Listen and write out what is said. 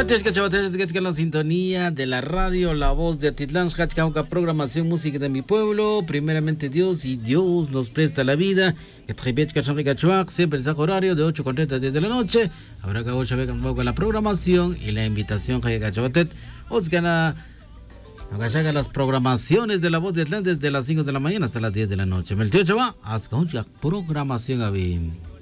La sintonía de la radio La Voz de Atitlán, programación música de mi pueblo. Primeramente Dios, y Dios nos presta la vida. Siempre el horario de 8:30 de la noche. Habrá que con la programación y la invitación. Os gana las programaciones de La Voz de Atlán desde las 5 de la mañana hasta las 10 de la noche. Meltio Chava, haz programación a bien.